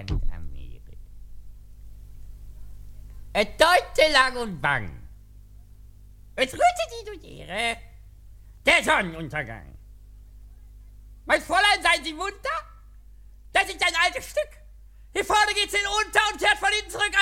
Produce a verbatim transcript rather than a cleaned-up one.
Deutschland Amerika. Es deute lang und bang. Es rührte die durch Ehre. Der Sonnenuntergang. Mein Fräulein, seien Sie munter? Das ist ein altes Stück. Hier vorne geht's in unter und kehrt von hinten zurück